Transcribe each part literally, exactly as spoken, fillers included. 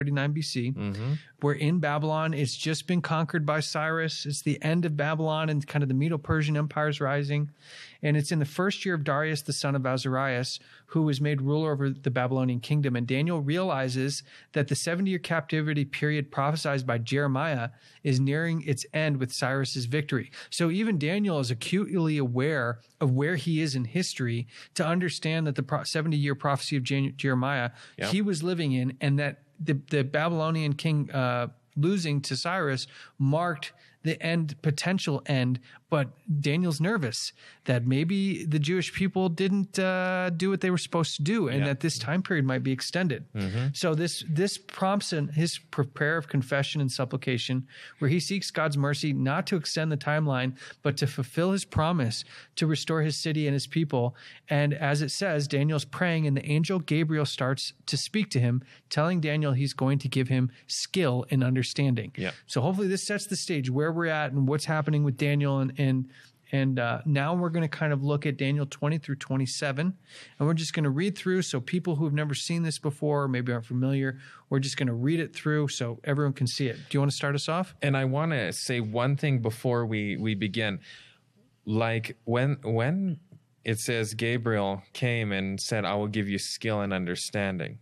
thirty-nine B C. Mm-hmm. We're in Babylon. It's just been conquered by Cyrus. It's the end of Babylon and kind of the Medo-Persian Empire is rising. And it's in the first year of Darius, the son of Azarias, who was made ruler over the Babylonian kingdom. And Daniel realizes that the seventy-year captivity period prophesied by Jeremiah is nearing its end with Cyrus's victory. So even Daniel is acutely aware of where he is in history to understand that the seventy-year prophecy of Jan- Jeremiah Yep. he was living in, and that the, the Babylonian king uh, losing to Cyrus marked the end, potential end. But Daniel's nervous that maybe the Jewish people didn't uh, do what they were supposed to do, and Yeah. that this time period might be extended. Mm-hmm. So this this prompts in his prayer of confession and supplication, where he seeks God's mercy not to extend the timeline, but to fulfill his promise to restore his city and his people. And as it says, Daniel's praying, and the angel Gabriel starts to speak to him, telling Daniel he's going to give him skill and understanding. Yeah. So hopefully this sets the stage where we're at and what's happening with Daniel. And and and uh, now we're going to kind of look at Daniel twenty through twenty-seven, and we're just going to read through. So people who have never seen this before, or maybe aren't familiar, we're just going to read it through so everyone can see it. Do you want to start us off? And I want to say one thing before we, we begin. Like when when it says Gabriel came and said, I will give you skill and understanding.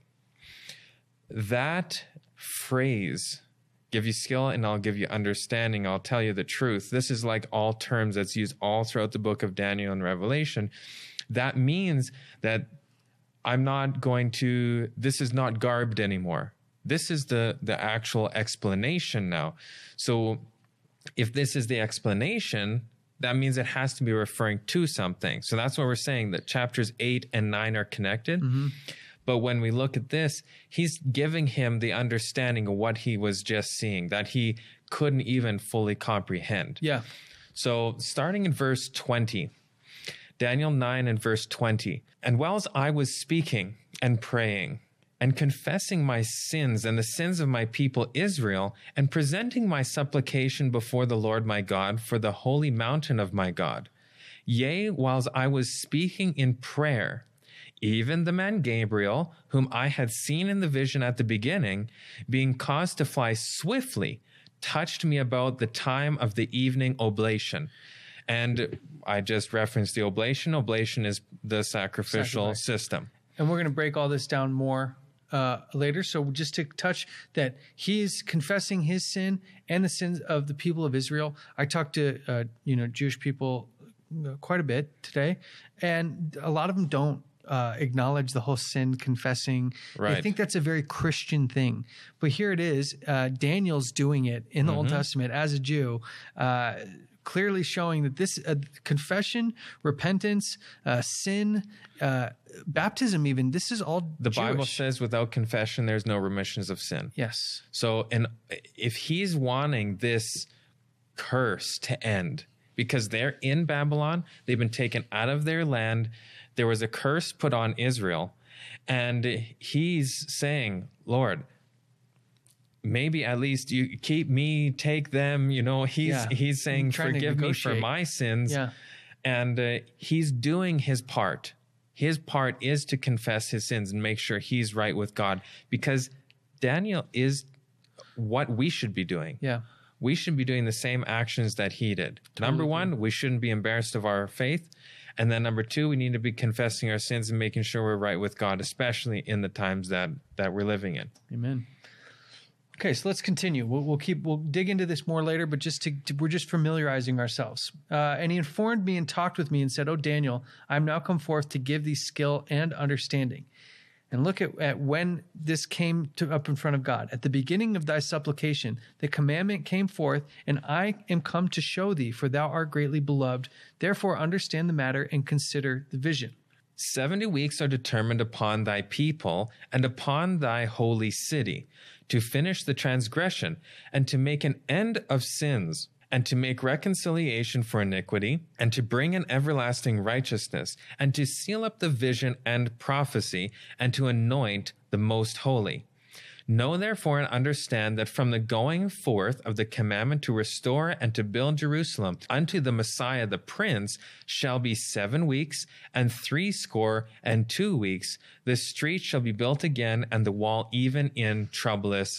That phrase, give you skill and I'll give you understanding, I'll tell you the truth. This is like all terms that's used all throughout the book of Daniel and Revelation. That means that I'm not going to, this is not garbed anymore. This is the, the actual explanation now. So if this is the explanation, that means it has to be referring to something. So that's what we're saying, that chapters eight and nine are connected. Mm-hmm. But when we look at this, he's giving him the understanding of what he was just seeing, that he couldn't even fully comprehend. Yeah. So starting in verse twenty, Daniel nine and verse twenty, and whilst I was speaking and praying and confessing my sins and the sins of my people Israel, and presenting my supplication before the Lord my God for the holy mountain of my God, yea, whilst I was speaking in prayer, even the man Gabriel, whom I had seen in the vision at the beginning, being caused to fly swiftly, touched me about the time of the evening oblation. And I just referenced the oblation. Oblation is the sacrificial Sacrifice. system. And we're going to break all this down more uh, later. So just to touch that he's confessing his sin and the sins of the people of Israel. I talked to, uh, you know, Jewish people uh, quite a bit today, and a lot of them don't Uh, acknowledge the whole sin confessing. Right. I think that's a very Christian thing. But here it is. Uh, Daniel's doing it in the Mm-hmm. Old Testament as a Jew, uh, clearly showing that this uh, confession, repentance, uh, sin, uh, baptism even, this is all The Jewish. Bible says without confession, there's no remissions of sin. Yes. So, and if he's wanting this curse to end, because they're in Babylon, they've been taken out of their land, there was a curse put on Israel, and he's saying, Lord, maybe at least you keep me, take them, you know, he's, Yeah. he's saying, I'm trying to forgive me for negotiate. my sins. Yeah. And uh, he's doing his part. His part is to confess his sins and make sure he's right with God, because Daniel is what we should be doing. Yeah. We should be doing the same actions that he did. Number one, we shouldn't be embarrassed of our faith. And then number two, we need to be confessing our sins and making sure we're right with God, especially in the times that, that we're living in. Amen. Okay, so let's continue. We'll, we'll keep we'll dig into this more later, but just to, to we're just familiarizing ourselves. Uh, and he informed me and talked with me and said, "Oh, Daniel, I'm now come forth to give thee skill and understanding." And look at, at when this came to, up in front of God. At the beginning of thy supplication, the commandment came forth, and I am come to show thee, for thou art greatly beloved. Therefore understand the matter and consider the vision. Seventy weeks are determined upon thy people and upon thy holy city, to finish the transgression, and to make an end of sins, and to make reconciliation for iniquity, and to bring an everlasting righteousness, and to seal up the vision and prophecy, and to anoint the most holy. Know therefore and understand that from the going forth of the commandment to restore and to build Jerusalem unto the Messiah the Prince shall be seven weeks and threescore and two weeks. The street shall be built again, and the wall even in troublous